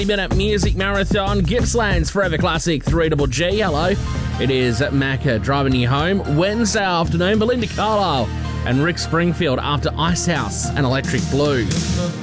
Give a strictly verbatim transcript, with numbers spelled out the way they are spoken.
minute music marathon. Gippsland's Forever Classic three G G. Hello. It is Macca driving you home. Wednesday afternoon, Belinda Carlisle and Rick Springfield after Icehouse and Electric Blue.